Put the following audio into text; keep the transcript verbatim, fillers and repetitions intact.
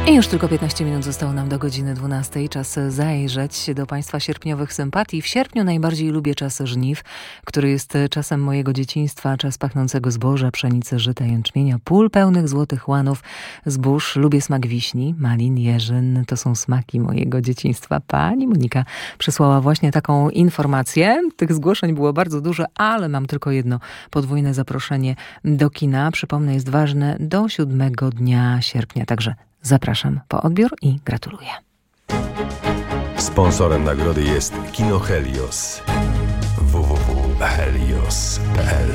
I już tylko piętnaście minut zostało nam do godziny dwunastej. Czas zajrzeć do Państwa sierpniowych sympatii. W sierpniu najbardziej lubię czas żniw, który jest czasem mojego dzieciństwa, czas pachnącego zboża, pszenicy, żyta, jęczmienia, pól pełnych złotych łanów, zbóż. Lubię smak wiśni, malin, jeżyn. To są smaki mojego dzieciństwa. Pani Monika przysłała właśnie taką informację. Tych zgłoszeń było bardzo dużo, ale mam tylko jedno podwójne zaproszenie do kina. Przypomnę, jest ważne do siódmego dnia sierpnia, także zapraszam po odbiór i gratuluję. Sponsorem nagrody jest Kino Helios. w w w kropka helios kropka p l